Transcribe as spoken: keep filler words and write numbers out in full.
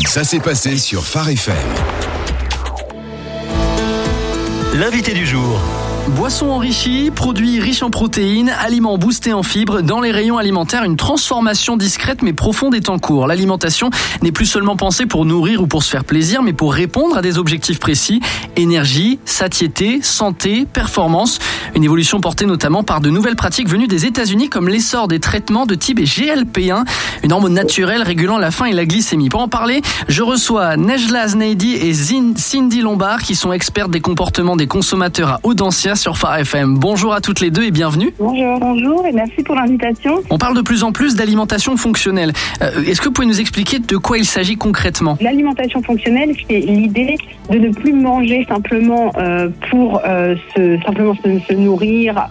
Ça s'est passé sur Phare F M. L'invité du jour. Boissons enrichies, produits riches en protéines, aliments boostés en fibres. Dans les rayons alimentaires, une transformation discrète mais profonde est en cours. L'alimentation n'est plus seulement pensée pour nourrir ou pour se faire plaisir, mais pour répondre à des objectifs précis. Énergie, satiété, santé, performance. Une évolution portée notamment par de nouvelles pratiques venues des États-Unis comme l'essor des traitements de type G L P un, une hormone naturelle régulant la faim et la glycémie. Pour en parler, je reçois Nejla Znaidi et Cindy Lombard qui sont expertes des comportements des consommateurs à Audencia sur Phare F M. Bonjour à toutes les deux et bienvenue. Bonjour, bonjour et merci pour l'invitation. On parle de plus en plus d'alimentation fonctionnelle. Euh, est-ce que vous pouvez nous expliquer de quoi il s'agit concrètement ? L'alimentation fonctionnelle, c'est l'idée de ne plus manger simplement euh, pour euh, se, simplement se, se nourrir,